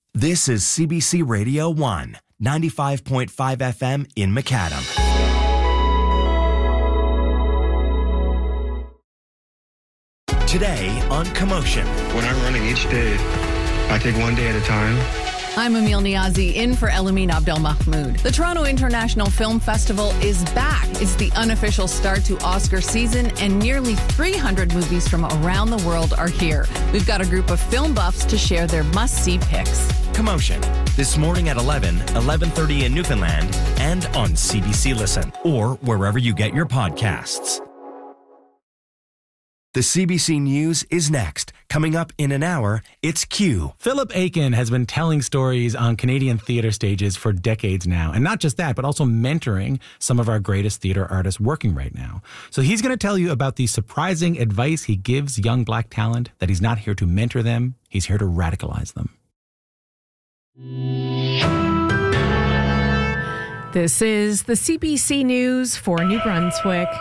This is CBC Radio 1, 95.5 FM in Macadam. Today on Commotion. When I'm running each day, I take one day at a time. I'm Emil Niazi, in for Elamin Abdelmahmoud. The Toronto International Film Festival is back. It's the unofficial start to Oscar season, and nearly 300 movies from around the world are here. We've got a group of film buffs to share their must-see picks. Commotion, this morning at 11:30 in Newfoundland, and on CBC Listen, or wherever you get your podcasts. The CBC News is next. Coming up in an hour, it's Q. Philip Aiken has been telling stories on Canadian theatre stages for decades now. And not just that, but also mentoring some of our greatest theatre artists working right now. So he's going to tell you about the surprising advice he gives young Black talent, that he's not here to mentor them, he's here to radicalize them. This is the CBC News for New Brunswick.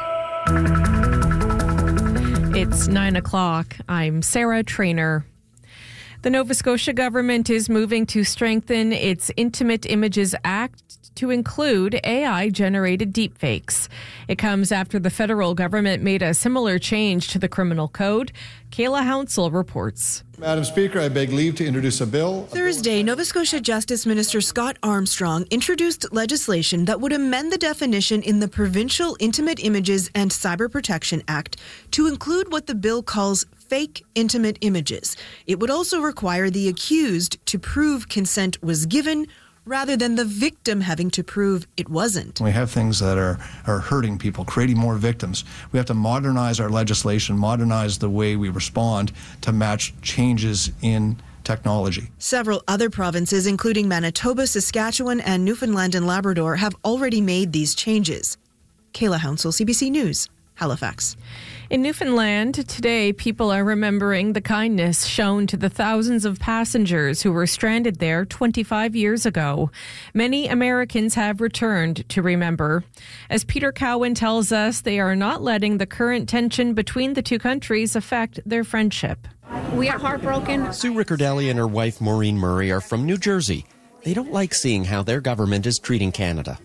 It's 9 o'clock. I'm Sarah Traynor. The Nova Scotia government is moving to strengthen its Intimate Images Act to include AI-generated deepfakes. It comes after the federal government made a similar change to the criminal code. Kayla Hounsell reports. Madam Speaker, I beg leave to introduce a bill. Thursday, Nova Scotia Justice Minister Scott Armstrong introduced legislation that would amend the definition in the Provincial Intimate Images and Cyber Protection Act to include what the bill calls fake intimate images. It would also require the accused to prove consent was given rather than the victim having to prove it wasn't. We have things that are hurting people, creating more victims. We have to modernize our legislation, modernize the way we respond to match changes in technology. Several other provinces, including Manitoba, Saskatchewan, and Newfoundland and Labrador, have already made these changes. Kayla Hounsell, CBC News, Halifax. In Newfoundland, today, people are remembering the kindness shown to the thousands of passengers who were stranded there 25 years ago. Many Americans have returned to remember. As Peter Cowan tells us, they are not letting the current tension between the two countries affect their friendship. We are heartbroken. Sue Riccardelli and her wife Maureen Murray are from New Jersey. They don't like seeing how their government is treating Canada.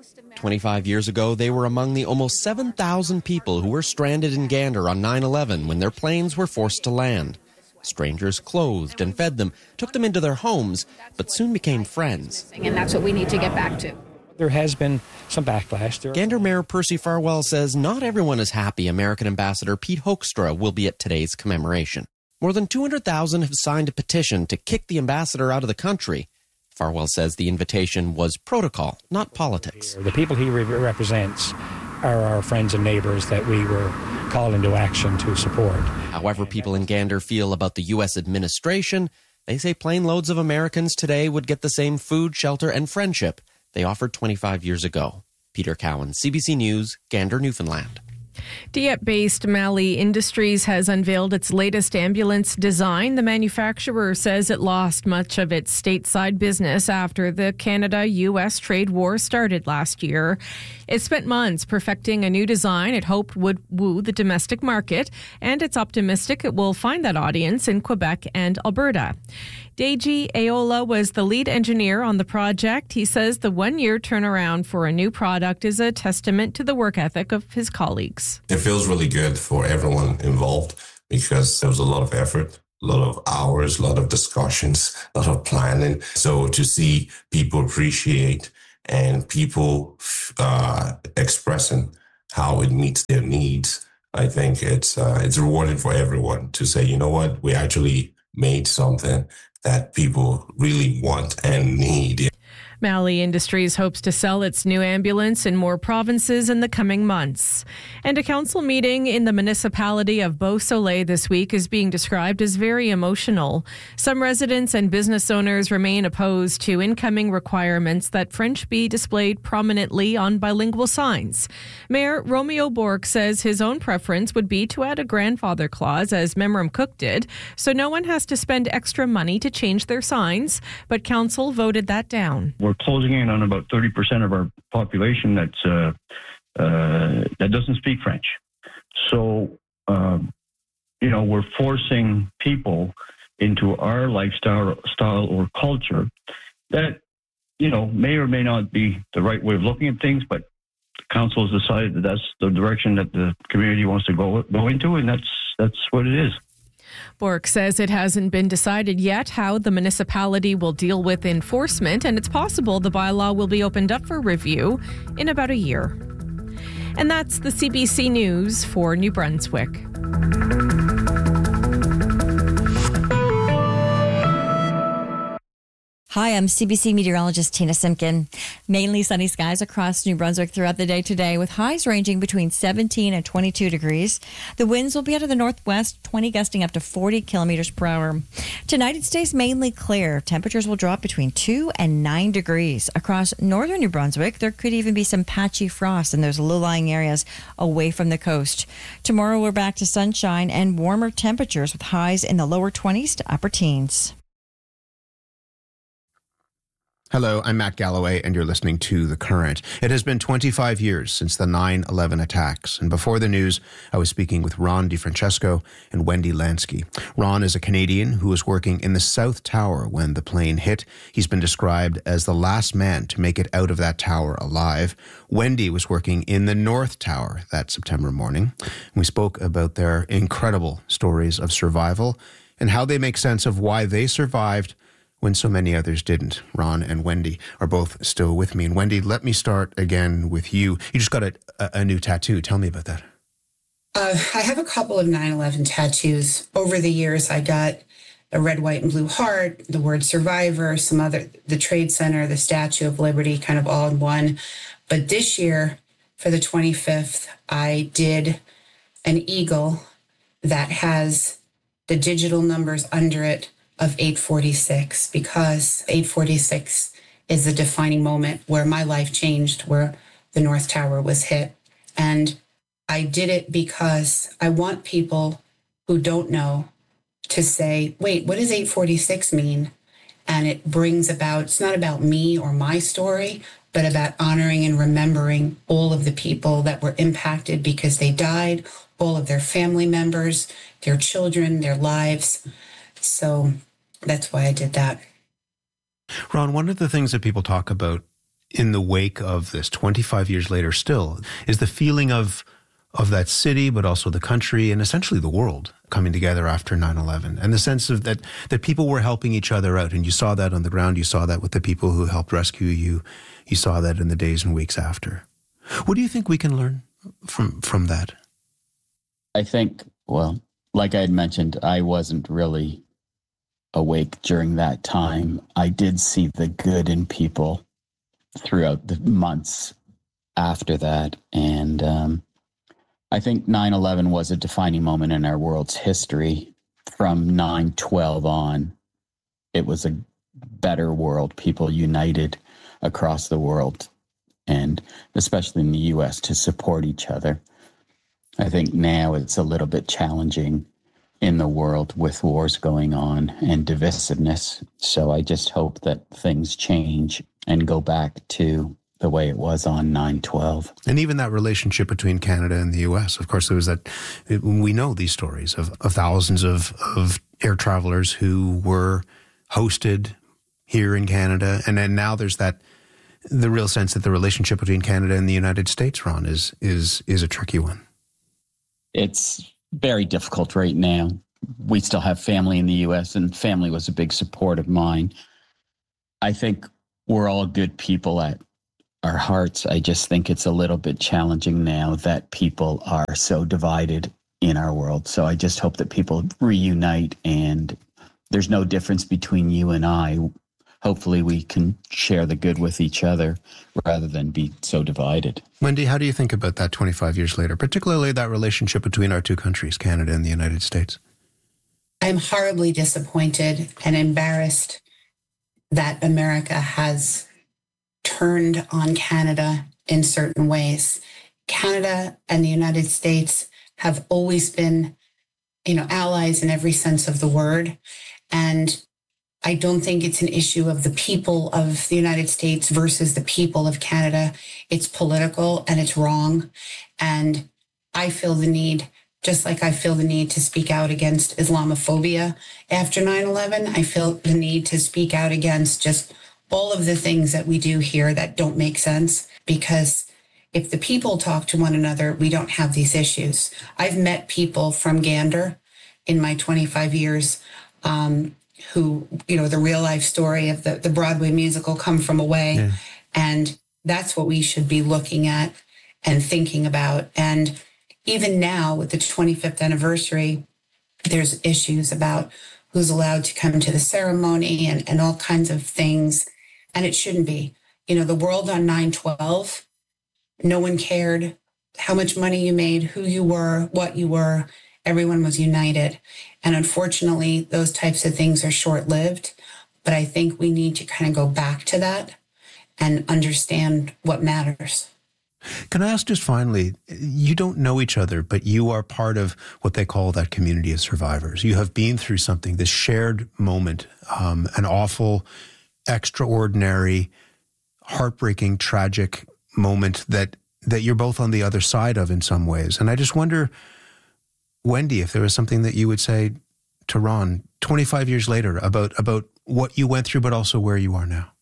25 years ago, they were among the almost 7,000 people who were stranded in Gander on 9/11 when their planes were forced to land. Strangers clothed and fed them, took them into their homes, but soon became friends. And that's what we need to get back to. There has been some backlash. Gander Mayor Percy Farwell says not everyone is happy American Ambassador Pete Hoekstra will be at today's commemoration. More than 200,000 have signed a petition to kick the ambassador out of the country. Farwell says the invitation was protocol, not politics. The people he represents are our friends and neighbors that we were called into action to support. However people in Gander feel about the U.S. administration, they say plane loads of Americans today would get the same food, shelter, and friendship they offered 25 years ago. Peter Cowan, CBC News, Gander, Newfoundland. Dieppe-based Mali Industries has unveiled its latest ambulance design. The manufacturer says it lost much of its stateside business after the Canada-U.S. trade war started last year. It spent months perfecting a new design it hoped would woo the domestic market, and it's optimistic it will find that audience in Quebec and Alberta. Deji Aola was the lead engineer on the project. He says the one-year turnaround for a new product is a testament to the work ethic of his colleagues. It feels really good for everyone involved because there was a lot of effort, a lot of hours, a lot of discussions, a lot of planning. So to see people appreciate and people expressing how it meets their needs, I think it's rewarding for everyone to say, you know what, we actually made something that people really want and need. Mali Industries hopes to sell its new ambulance in more provinces in the coming months. And a council meeting in the municipality of Beausoleil this week is being described as very emotional. Some residents and business owners remain opposed to incoming requirements that French be displayed prominently on bilingual signs. Mayor Romeo Bourque says his own preference would be to add a grandfather clause, as Memram Cook did, so no one has to spend extra money to change their signs, but council voted that down. We're closing in on about 30% of our population that doesn't speak French. So, we're forcing people into our lifestyle or culture that, may or may not be the right way of looking at things, but the council has decided that that's the direction that the community wants to go into, and that's what it is. Bork says it hasn't been decided yet how the municipality will deal with enforcement, and it's possible the bylaw will be opened up for review in about a year. And that's the CBC News for New Brunswick. Hi, I'm CBC meteorologist Tina Simpkin. Mainly sunny skies across New Brunswick throughout the day today, with highs ranging between 17 and 22 degrees. The winds will be out of the northwest, 20 gusting up to 40 kilometers per hour. Tonight, it stays mainly clear. Temperatures will drop between 2 and 9 degrees. Across northern New Brunswick, there could even be some patchy frost in those low-lying areas away from the coast. Tomorrow, we're back to sunshine and warmer temperatures with highs in the lower 20s to upper teens. Hello, I'm Matt Galloway, and you're listening to The Current. It has been 25 years since the 9/11 attacks, and before the news, I was speaking with Ron DiFrancesco and Wendy Lansky. Ron is a Canadian who was working in the South Tower when the plane hit. He's been described as the last man to make it out of that tower alive. Wendy was working in the North Tower that September morning. We spoke about their incredible stories of survival and how they make sense of why they survived when so many others didn't. Ron and Wendy are both still with me. And Wendy, let me start again with you. You just got a new tattoo. Tell me about that. I have a couple of 9/11 tattoos. Over the years, I got a red, white, and blue heart, the word survivor, the Trade Center, the Statue of Liberty, kind of all in one. But this year, for the 25th, I did an eagle that has the digital numbers under it of 846, because 846 is the defining moment where my life changed, where the North Tower was hit. And I did it because I want people who don't know to say, wait, what does 846 mean? And it brings about, it's not about me or my story, but about honoring and remembering all of the people that were impacted because they died, all of their family members, their children, their lives. So that's why I did that. Ron, one of the things that people talk about in the wake of this 25 years later still is the feeling of that city, but also the country and essentially the world coming together after 9/11, and the sense of that people were helping each other out. And you saw that on the ground. You saw that with the people who helped rescue you. You saw that in the days and weeks after. What do you think we can learn from that? I think, well, like I had mentioned, I wasn't really awake during that time. I did see the good in people throughout the months after that. And I think 9/11 was a defining moment in our world's history. From 9/12 on, it was a better world. People united across the world, and especially in the U.S., to support each other. I think now it's a little bit challenging in the world with wars going on and divisiveness. So I just hope that things change and go back to the way it was on 9/12. And even that relationship between Canada and the U.S. Of course, there was that, we know these stories of thousands of air travelers who were hosted here in Canada. And then now there's the real sense that the relationship between Canada and the United States, Ron, is a tricky one. It's very difficult right now. We still have family in the U.S., and family was a big support of mine. I think we're all good people at our hearts. I just think it's a little bit challenging now that people are so divided in our world. So I just hope that people reunite, and there's no difference between you and I. Hopefully we can share the good with each other rather than be so divided. Wendy, how do you think about that 25 years later, particularly that relationship between our two countries, Canada and the United States? I'm horribly disappointed and embarrassed that America has turned on Canada in certain ways. Canada and the United States have always been, allies in every sense of the word. And I don't think it's an issue of the people of the United States versus the people of Canada. It's political and it's wrong. And I feel the need just like I feel the need to speak out against Islamophobia after 9/11, I feel the need to speak out against just all of the things that we do here that don't make sense, because if the people talk to one another, we don't have these issues. I've met people from Gander in my 25 years who, the real life story of the Broadway musical Come From Away. Yeah. And that's what we should be looking at and thinking about. And even now with the 25th anniversary, there's issues about who's allowed to come to the ceremony and all kinds of things. And it shouldn't be. The world on 9/12, no one cared how much money you made, who you were, what you were. Everyone was united. And unfortunately, those types of things are short-lived. But I think we need to kind of go back to that and understand what matters. Can I ask just finally, you don't know each other, but you are part of what they call that community of survivors. You have been through something, this shared moment, an awful, extraordinary, heartbreaking, tragic moment that you're both on the other side of in some ways. And I just wonder, Wendy, if there was something that you would say to Ron 25 years later about what you went through, but also where you are now.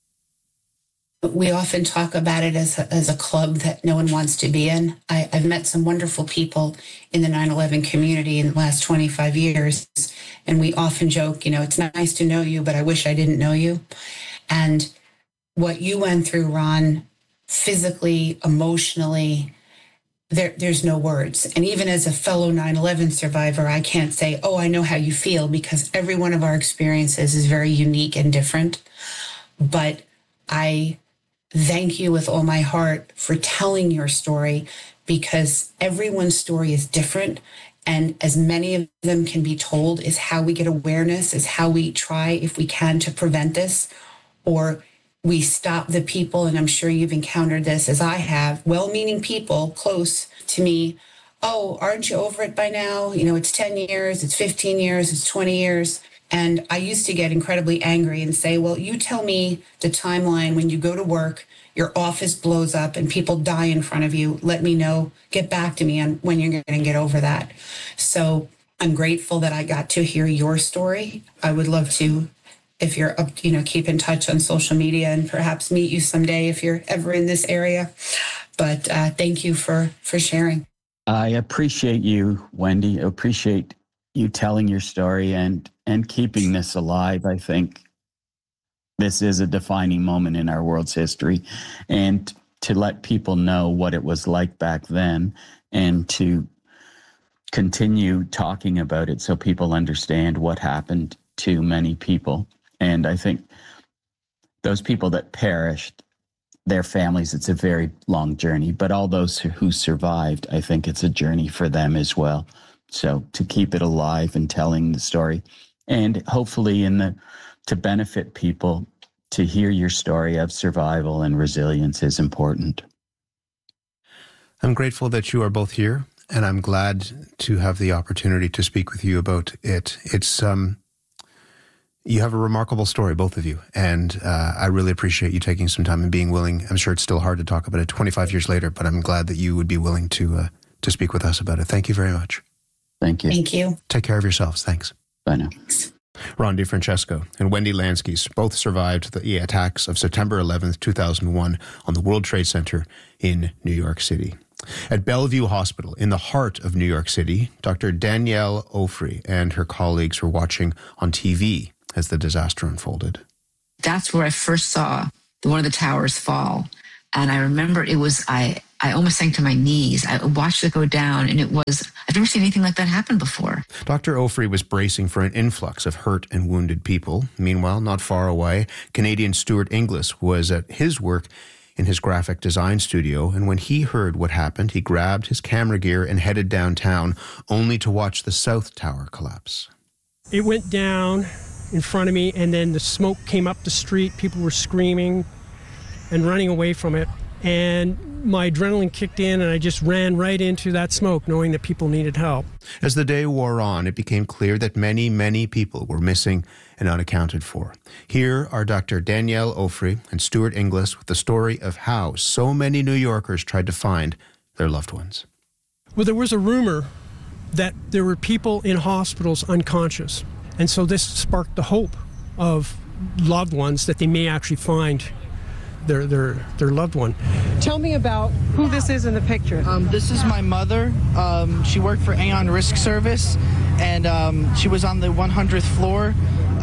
We often talk about it as a club that no one wants to be in. I've met some wonderful people in the 9/11 community in the last 25 years, and we often joke, it's nice to know you, but I wish I didn't know you. And what you went through, Ron, physically, emotionally, there's no words. And even as a fellow 9/11 survivor, I can't say, oh, I know how you feel, because every one of our experiences is very unique and different. But I thank you with all my heart for telling your story, because everyone's story is different. And as many of them can be told is how we get awareness, is how we try, if we can, to prevent this, or we stop the people. And I'm sure you've encountered this, as I have, well-meaning people close to me. Oh, aren't you over it by now? It's 10 years, it's 15 years, it's 20 years. And I used to get incredibly angry and say, well, you tell me the timeline when you go to work, your office blows up and people die in front of you. Let me know, get back to me on when you're going to get over that. So I'm grateful that I got to hear your story. I would love to, if you're up, keep in touch on social media and perhaps meet you someday if you're ever in this area. But thank you for sharing. I appreciate you, Wendy. I appreciate you telling your story and keeping this alive. I think this is a defining moment in our world's history, and to let people know what it was like back then and to continue talking about it so people understand what happened to many people. And I think those people that perished, their families, it's a very long journey, but all those who survived, I think it's a journey for them as well. So to keep it alive and telling the story, and hopefully to benefit people, to hear your story of survival and resilience is important. I'm grateful that you are both here, and I'm glad to have the opportunity to speak with you about it. It's you have a remarkable story, both of you, and I really appreciate you taking some time and being willing. I'm sure it's still hard to talk about it 25 years later, but I'm glad that you would be willing to speak with us about it. Thank you very much. Thank you. Thank you. Take care of yourselves. Thanks. Bye now. Ron DiFrancesco and Wendy Lansky both survived the attacks of September 11th, 2001 on the World Trade Center in New York City. At Bellevue Hospital, in the heart of New York City, Dr. Danielle Ofri and her colleagues were watching on TV as the disaster unfolded. That's where I first saw one of the towers fall. And I remember I almost sank to my knees. I watched it go down, and I've never seen anything like that happen before. Dr. Ofri was bracing for an influx of hurt and wounded people. Meanwhile, not far away, Canadian Stuart Inglis was at his work in his graphic design studio, and when he heard what happened, he grabbed his camera gear and headed downtown, only to watch the South Tower collapse. It went down in front of me, and then the smoke came up the street. People were screaming and running away from it. And my adrenaline kicked in, and I just ran right into that smoke, knowing that people needed help. As the day wore on, it became clear that many, many people were missing and unaccounted for. Here are Dr. Danielle Ofri and Stuart Inglis with the story of how so many New Yorkers tried to find their loved ones. Well, there was a rumor that there were people in hospitals unconscious. And so this sparked the hope of loved ones that they may actually find their loved one. Tell me about who this is in the picture. This is my mother. She worked for Aon Risk Service, and she was on the 100th floor.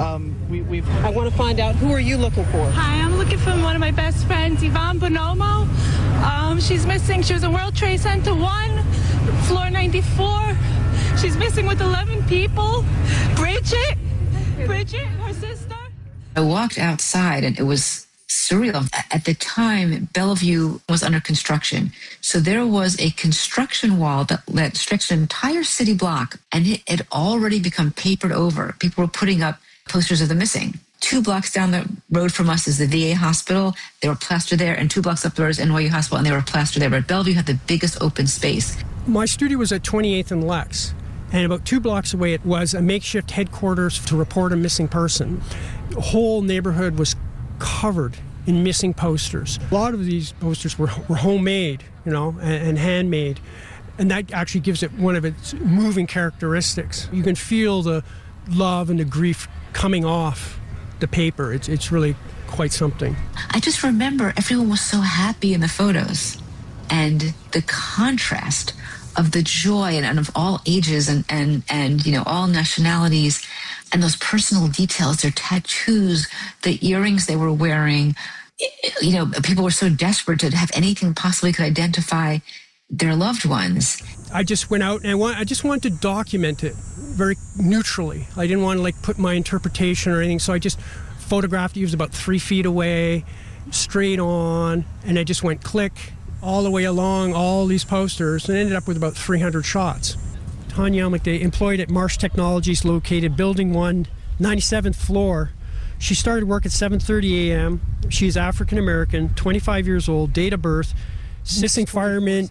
I want to find out, who are you looking for? Hi, I'm looking for one of my best friends, Yvonne Bonomo. She's missing. She was in World Trade Center 1, floor 94. She's missing with 11 people. Bridget, her sister. I walked outside and it was surreal. At the time, Bellevue was under construction. So there was a construction wall that stretched an entire city block, and it had already become papered over. People were putting up posters of the missing. 2 blocks down the road from us is the VA hospital. They were plastered there, and 2 blocks up the road is NYU hospital, and they were plastered there. But Bellevue had the biggest open space. My studio was at 28th and Lex, and about 2 blocks away it was a makeshift headquarters to report a missing person. The whole neighborhood was covered in missing posters. A lot of these posters were homemade, and handmade, and that actually gives it one of its moving characteristics. You can feel the love and the grief coming off the paper. It's really quite something. I just remember everyone was so happy in the photos, and the contrast of the joy and of all ages and all nationalities, and those personal details, their tattoos, the earrings they were wearing. People were so desperate to have anything possibly could identify their loved ones. I just went out and I just wanted to document it very neutrally. I didn't want to put my interpretation or anything, so I just photographed it. He was about 3 feet away, straight on, and I just went click all the way along all these posters and ended up with about 300 shots. Tanya McDay, employed at Marsh Technologies, located Building 1, 97th floor. She started work at 7:30 a.m. She's African American, 25 years old, date of birth, missing fireman,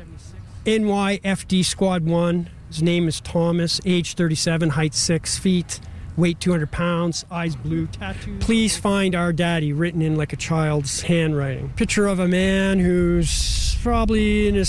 NYFD Squad 1. His name is Thomas, age 37, height 6 feet, weight 200 pounds, eyes blue, tattoo. Please find our daddy, written in like a child's handwriting. Picture of a man who's probably in his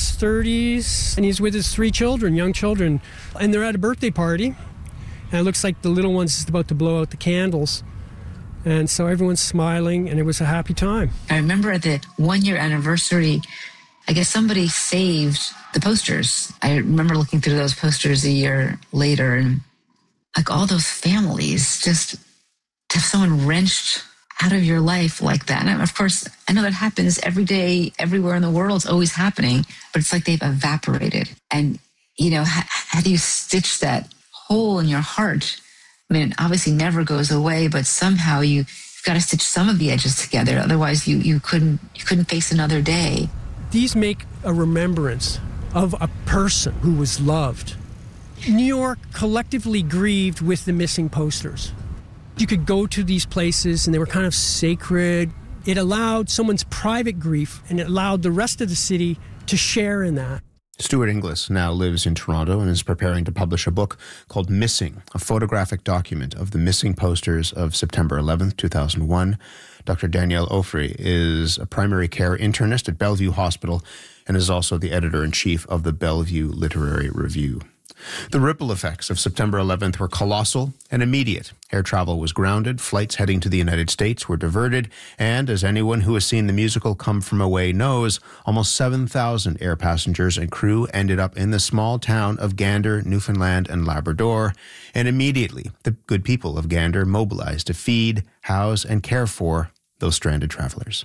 30s, and he's with his 3 children, young children, and they're at a birthday party, and it looks like the little one's just about to blow out the candles. And so everyone's smiling, and it was a happy time. I remember at the 1-year anniversary, I guess somebody saved the posters. I remember looking through those posters a year later, and all those families, just to have someone wrenched out of your life like that. And of course, I know that happens every day, everywhere in the world. It's always happening, but it's like they've evaporated. And, how do you stitch that hole in your heart? I mean, it obviously never goes away, but somehow you've got to stitch some of the edges together. Otherwise, you couldn't face another day. These make a remembrance of a person who was loved. New York collectively grieved with the missing posters. You could go to these places, and they were kind of sacred. It allowed someone's private grief, and it allowed the rest of the city to share in that. Stuart Inglis now lives in Toronto and is preparing to publish a book called Missing, a photographic document of the missing posters of September 11th, 2001. Dr. Danielle Ofri is a primary care internist at Bellevue Hospital and is also the editor-in-chief of the Bellevue Literary Review. The ripple effects of September 11th were colossal and immediate. Air travel was grounded, flights heading to the United States were diverted, and as anyone who has seen the musical Come From Away knows, almost 7,000 air passengers and crew ended up in the small town of Gander, Newfoundland and Labrador, and immediately the good people of Gander mobilized to feed, house and care for those stranded travelers.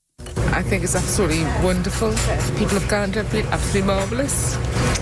I think it's absolutely wonderful. People of Gander have been absolutely marvellous.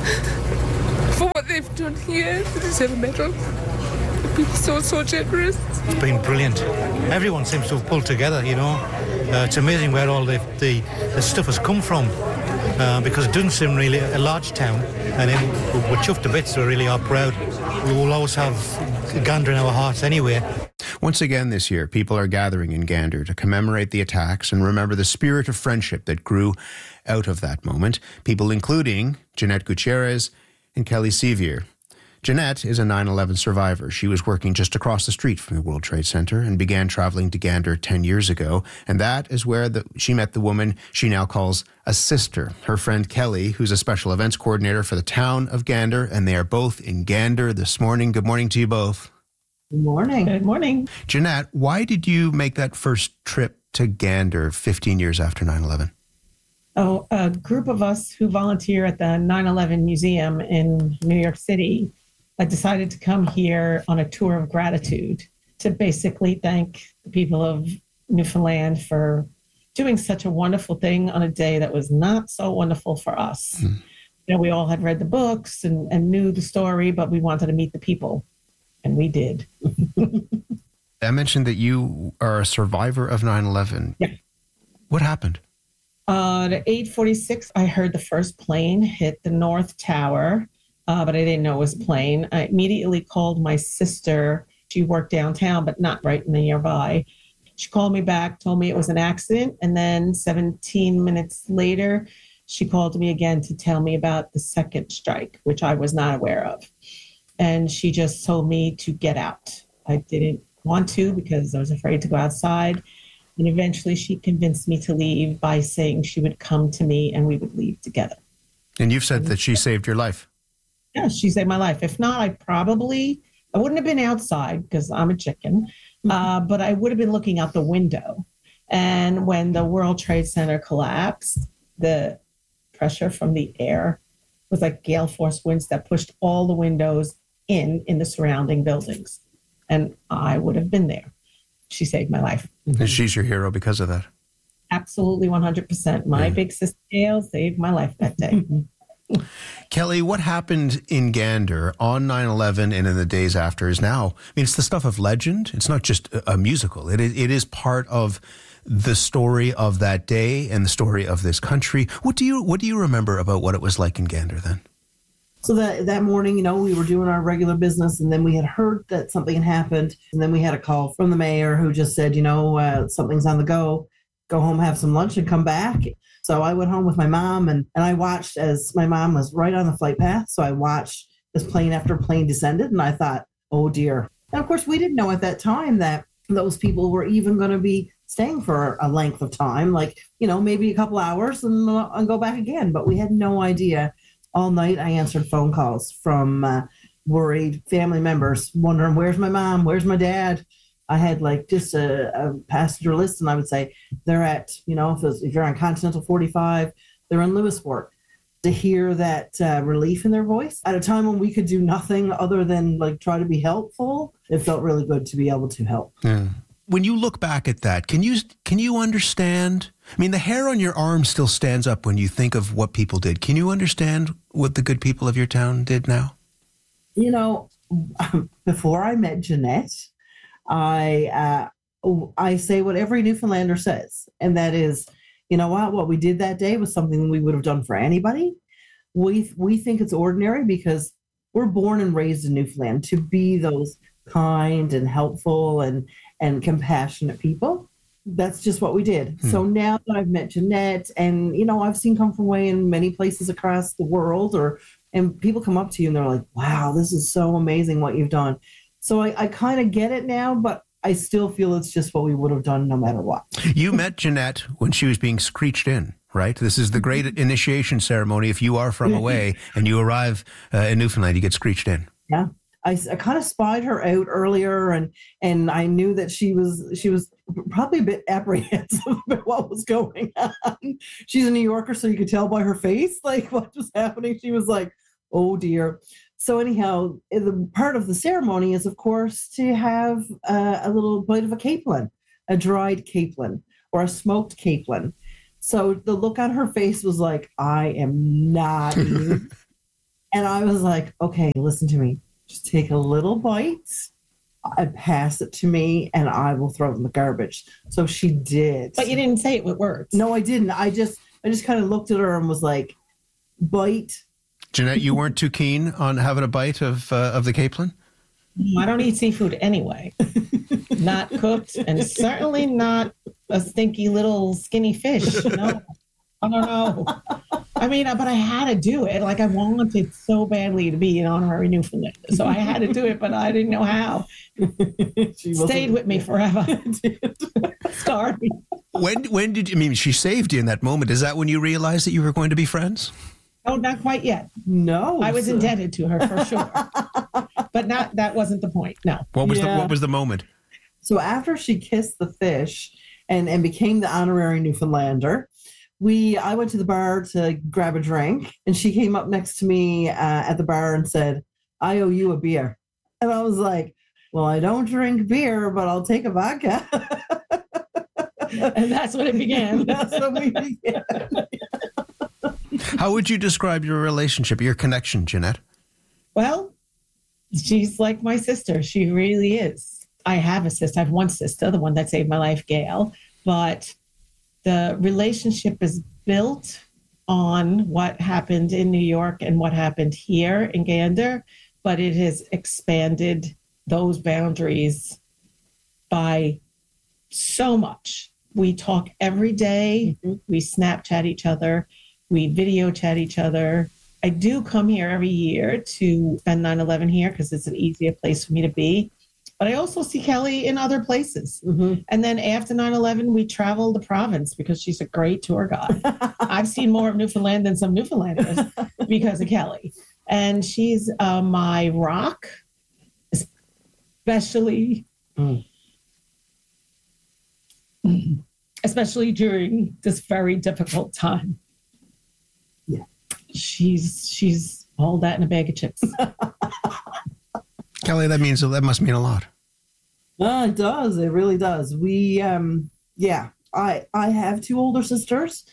For what they've done here, they deserve a medal. People so generous. It's been brilliant. Everyone seems to have pulled together, It's amazing where all the stuff has come from, because it doesn't seem really a large town, and we're chuffed to bits, we really are proud. We will always have Gander in our hearts anyway. Once again this year, people are gathering in Gander to commemorate the attacks and remember the spirit of friendship that grew out of that moment. People including Jeanette Gutierrez and Kelly Sevier. Jeanette is a 9/11 survivor. She was working just across the street from the World Trade Center and began traveling to Gander 10 years ago. And that is where she met the woman she now calls a sister, her friend Kelly, who's a special events coordinator for the town of Gander. And they are both in Gander this morning. Good morning to you both. Good morning. Good morning. Jeanette, why did you make that first trip to Gander 15 years after 9/11? Oh, a group of us who volunteer at the 9/11 Museum in New York City decided to come here on a tour of gratitude to basically thank the people of Newfoundland for doing such a wonderful thing on a day that was not so wonderful for us. You know, we all had read the books and knew the story, but we wanted to meet the people, and we did. I mentioned that you are a survivor of 9/11. Yeah. What happened? At 8:46, I heard the first plane hit the North Tower, but I didn't know it was a plane. I immediately called my sister. She worked downtown, but not right in the nearby. She called me back, told me it was an accident, and then 17 minutes later, she called me again to tell me about the second strike, which I was not aware of. And she just told me to get out. I didn't want to because I was afraid to go outside. And eventually she convinced me to leave by saying she would come to me and we would leave together. And you've said that she saved your life. Yeah, she saved my life. If not, I wouldn't have been outside because I'm a chicken, but I would have been looking out the window. And when the World Trade Center collapsed, the pressure from the air was like gale force winds that pushed all the windows in the surrounding buildings. And I would have been there. She saved my life. And she's your hero because of that. Absolutely, 100%. My big sister Gail saved my life that day. Kelly, what happened in Gander on 9/11 and in the days after is now, it's the stuff of legend. It's not just a musical. It is part of the story of that day and the story of this country. What do you remember about what it was like in Gander then? So that morning, we were doing our regular business, and then we had heard that something had happened. And then we had a call from the mayor who just said, something's on the go. Go home, have some lunch, and come back. So I went home with my mom, and I watched as my mom was right on the flight path. So I watched as plane after plane descended, and I thought, oh, dear. And, of course, we didn't know at that time that those people were even going to be staying for a length of time, like, maybe a couple hours and go back again. But we had no idea. All night I answered phone calls from worried family members wondering, where's my mom? Where's my dad? I had just a passenger list, and I would say they're at, if you're on Continental 45, they're in Lewisport. To hear that relief in their voice at a time when we could do nothing other than try to be helpful, it felt really good to be able to help. Yeah. When you look back at that, can you understand? The hair on your arm still stands up when you think of what people did. Can you understand what the good people of your town did now? Before I met Jeanette, I say what every Newfoundlander says, and that is, what we did that day was something we would have done for anybody. We think it's ordinary because we're born and raised in Newfoundland to be those kind and helpful and compassionate people. That's just what we did. So now that I've met Jeanette and, I've seen Come From Away in many places across the world, and people come up to you and they're like, wow, this is so amazing what you've done. So I kind of get it now, but I still feel it's just what we would have done no matter what. You met Jeanette when she was being screeched in, right? This is the great initiation ceremony. If you are from away and you arrive in Newfoundland, you get screeched in. Yeah. I kind of spied her out earlier, and I knew that she was probably a bit apprehensive about what was going on. She's a New Yorker, so you could tell by her face what was happening. She was like, oh dear. So anyhow, the part of the ceremony is, of course, to have a little bite of a capelin, a dried capelin or a smoked capelin. So the look on her face was like, I am not eating. And I was like, okay, listen to me. Just take a little bite and pass it to me, and I will throw it in the garbage. So she did. But you didn't say it with words. No, I didn't. I just kind of looked at her and was like, bite. Jeanette, you weren't too keen on having a bite of the capelin? I don't eat seafood anyway. Not cooked, and certainly not a stinky little skinny fish. No. I don't know. I mean, but I had to do it. Like, I wanted so badly to be an honorary Newfoundlander. So I had to do it, but I didn't know how. Stayed with me forever. Sorry. When did you, I mean, she saved you in that moment. Is that when you realized that you were going to be friends? Oh, not quite yet. No. I was indebted to her for sure. But that wasn't the point. No. What was the moment? So after she kissed the fish and became the honorary Newfoundlander, I went to the bar to grab a drink, and she came up next to me at the bar and said, "I owe you a beer." And I was like, "Well, I don't drink beer, but I'll take a vodka." And that's when it began. That's when we began. How would you describe your relationship, your connection, Jeanette? Well, she's like my sister. She really is. I have a sister. I have one sister, the one that saved my life, Gail. But the relationship is built on what happened in New York and what happened here in Gander, but it has expanded those boundaries by so much. We talk every day. We Snapchat each other. We video chat each other. I do come here every year to spend 9/11 here because it's an easier place for me to be. But I also see Kelly in other places. And then after 9/11, we travel the province because she's a great tour guide. I've seen more of Newfoundland than some Newfoundlanders because of Kelly. And she's my rock, especially during this very difficult time. Yeah. She's all that in a bag of chips. Kelly, that must mean a lot. It does. It really does. We, I have two older sisters,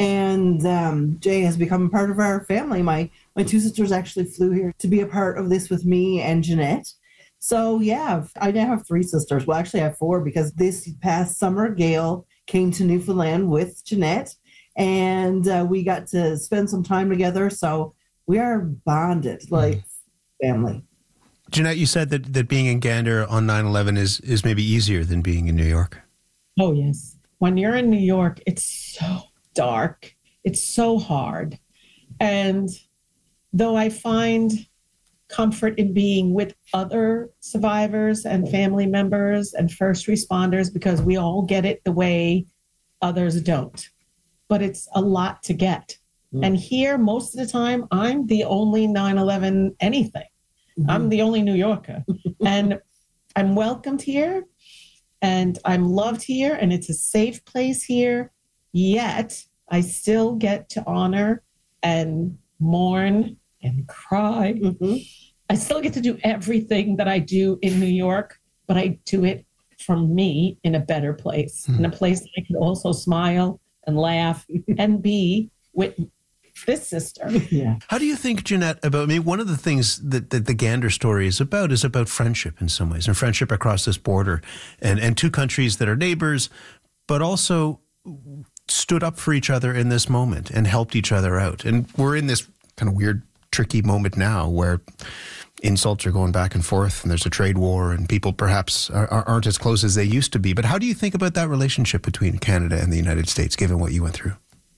and Jay has become a part of our family. My two sisters actually flew here to be a part of this with me and Jeanette. So, yeah, I now have three sisters. Well, actually, I have four because this past summer, Gail came to Newfoundland with Jeanette, and we got to spend some time together. So we are bonded like family. Jeanette, you said that being in Gander on 9/11 is maybe easier than being in New York. Oh, yes. When you're in New York, it's so dark. It's so hard. And though I find comfort in being with other survivors and family members and first responders because we all get it the way others don't. But it's a lot to get. And here, most of the time, I'm the only 9/11 anything. I'm the only New Yorker. And I'm welcomed here, and I'm loved here, and it's a safe place here. Yet, I still get to honor and mourn and cry. I still get to do everything that I do in New York, but I do it from me in a better place, in a place that I can also smile and laugh and be with this sister. Yeah. How do you think, Jeanette, about one of the things that the Gander story is about friendship in some ways, and friendship across this border, and two countries that are neighbors, but also stood up for each other in this moment and helped each other out. And we're in this kind of weird, tricky moment now where insults are going back and forth, and there's a trade war, and people perhaps aren't as close as they used to be. But how do you think about that relationship between Canada and the United States, given what you went through?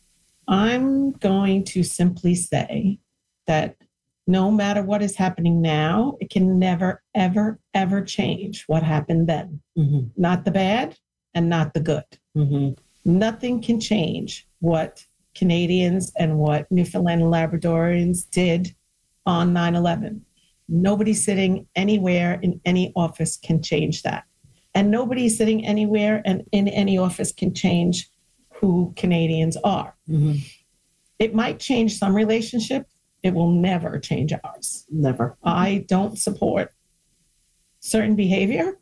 I'm going to simply say that no matter what is happening now, it can never, ever, ever change what happened then. Not the bad and not the good. Nothing can change what Canadians and what Newfoundland and Labradorians did on 9/11. Nobody sitting anywhere in any office can change that. And nobody sitting anywhere and in any office can change who Canadians are. It might change some relationship. It will never change ours. Never. I don't support certain behavior.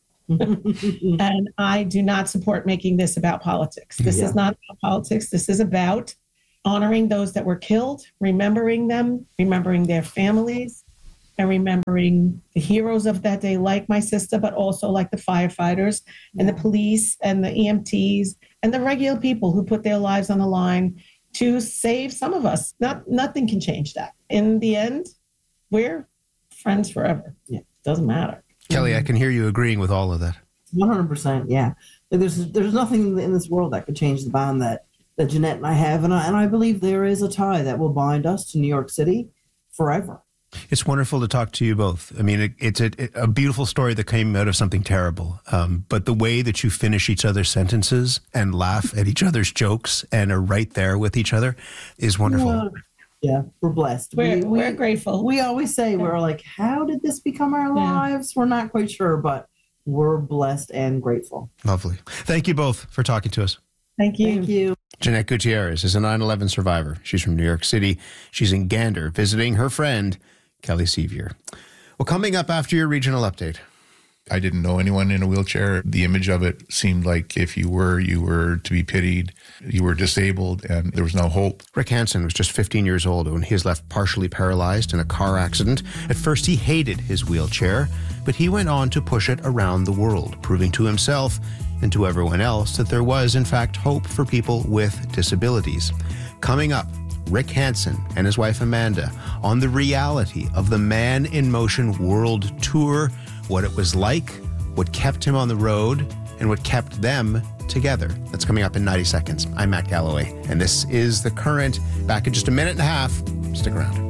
And I do not support making this about politics. This is not about politics. This is about honoring those that were killed, remembering them, remembering their families, and remembering the heroes of that day, like my sister, but also like the firefighters and the police and the EMTs and the regular people who put their lives on the line to save some of us. Nothing can change that. In the end, we're friends forever. Yeah, doesn't matter. Kelly, I can hear you agreeing with all of that. 100%, yeah. There's nothing in this world that could change the bond that that Jeanette and I have. And I believe there is a tie that will bind us to New York City forever. It's wonderful to talk to you both. I mean, it's a beautiful story that came out of something terrible. But the way that you finish each other's sentences and laugh at each other's jokes and are right there with each other is wonderful. Yeah, we're blessed. We're grateful. We always say, we're like, how did this become our lives? We're not quite sure, but we're blessed and grateful. Lovely. Thank you both for talking to us. Thank you. Thank you. Jeanette Gutierrez is a 9/11 survivor. She's from New York City. She's in Gander visiting her friend, Kelly Sevier. Well, coming up after your regional update. I didn't know anyone in a wheelchair. The image of it seemed like if you were to be pitied, you were disabled, and there was no hope. Rick Hansen was just 15 years old when he was left partially paralyzed in a car accident. At first, he hated his wheelchair, but he went on to push it around the world, proving to himself and to everyone else that there was, in fact, hope for people with disabilities. Coming up, Rick Hansen and his wife Amanda on the reality of the Man in Motion World Tour, what it was like, what kept him on the road, and what kept them together. That's coming up in 90 seconds. I'm Matt Galloway, and this is The Current. Back in just a minute and a half. Stick around.